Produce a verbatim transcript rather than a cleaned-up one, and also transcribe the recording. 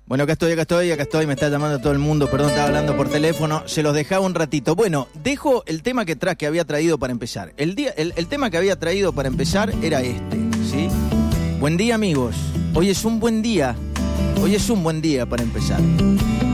Bueno, acá estoy, acá estoy, acá estoy, me está llamando todo el mundo, perdón, estaba hablando por teléfono, se los dejaba un ratito. Bueno, dejo el tema que, tra que había traído para empezar. El, día, el, el tema que había traído para empezar era este, ¿sí? Buen día, amigos. Hoy es un buen día, hoy es un buen día para empezar.